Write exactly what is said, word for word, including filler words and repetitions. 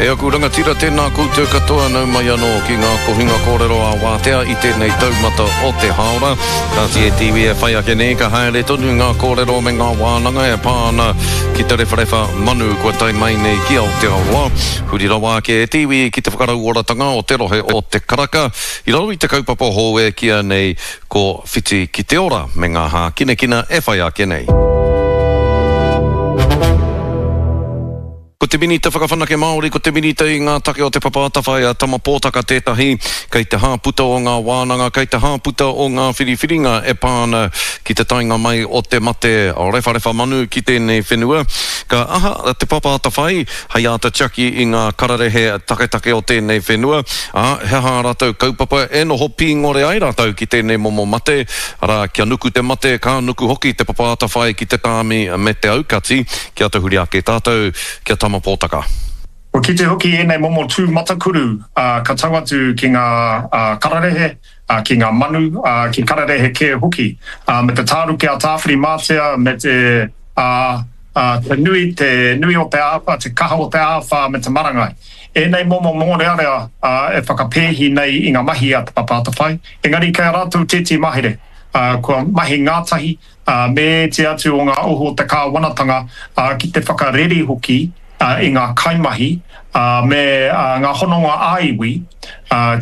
E aku rangatira tēnā koutou katoa nau mai anō ki ngā kohinga kōrero a Wātea i tēnei taumata o te haora. Tāti e tiwi e whai ake nei ka haere tonu ngā kōrero me ngā wānanga e pāna ki te rewharewa manu kua tai mai nei ki Aotearoa. Huri rawa ke e tiwi ki te whakarau oratanga o te rohe o te karaka. I rau i te kaupapa hou e kia nei ko whiti ki te ora me ngā hā kine kina e whai ake nei. Ko te minita whakawhanake Māori, ko te minita i ngā take o te papatawhai a tama pōtaka tētahi, kei te hāputa o ngā wānanga, kei te hāputa o ngā whiriwhiringa e pāna ki te tainga mai o te mate o rewharewa manu ki tēnei whenua. Ka aha te papatawhai, hei ata chaki i ngā kararehe take-take o tēnei whenua. A, he hā rātou kaupapa, e noho pīngore ai rātou ki tēnei momo mate, ara kia nuku te mate, ka nuku hoki te papatawhai ki te tāmi me te aukati, kia te huri ake tātou, kia tama pōtaka. O ki te hoki e nei momo tū matakuru, uh, ka tau atu ki ngā uh, kararehe, uh, ki ngā manu, uh, ki kararehe ke hoki, uh, me te tāru ki a tāwhiri mātea, me te, uh, uh, te nui, te nui o te āwha, te kaha o te āwha, me te marangai. E nei momo mōrearea uh, e whakapēhi nei i ngā mahi a te papatawhai. Engari kei rātou tēti mahere, uh, kua mahi ngātahi, uh, me te atu o ngā oho te kāwanatanga uh, ki te whakarere hoki, Uh, i ngā kaimahi, uh, me uh, ngā hononga āiwi, uh,